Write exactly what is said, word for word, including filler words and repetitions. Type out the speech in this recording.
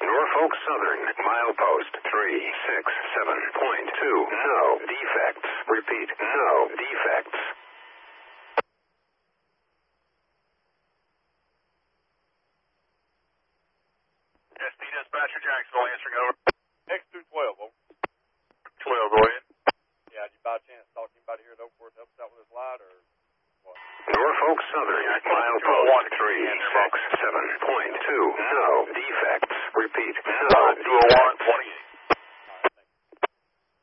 Norfolk Southern, milepost three six seven point two. No defects. Repeat, no defects. S D Dispatcher Jacksonville answering over. X two twelve, over. twelve, go ahead. Yeah, did you by chance talk to anybody here at Oakworth help us out with this light, or what? Norfolk Southern, milepost three six seven point two. No defects. Repeat, no two oh one, defects. twenty